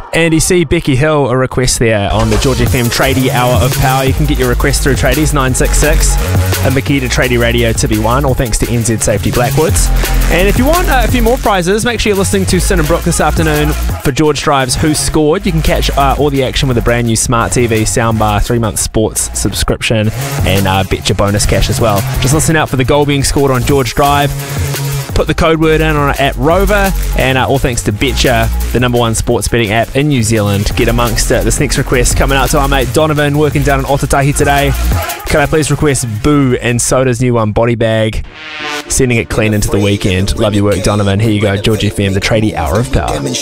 Andy C. Becky Hill, a request there on the George FM Tradie Hour of Power. You can get your request through Tradies 966 and Makita Tradie Radio to be won, all thanks to NZ Safety Blackwoods. And if you want a few more prizes, make sure you're listening to Sin and Brooke this afternoon for George Drive's Who Scored. You can catch all the action with a brand new Smart TV, soundbar, 3-month sports subscription, and bet your bonus cash as well. Just listen out for the goal being scored on George Drive. Put the code word in on at Rover, and all thanks to Betcha, the #1 sports betting app in New Zealand. Get amongst it. This next request coming out to our mate Donovan, working down in Otatahi today. Can I please request Boo and Soda's new one, Body Bag? Sending it clean into the weekend. Love your work, Donovan. Here you go, George FM, the Tradie Hour of Power.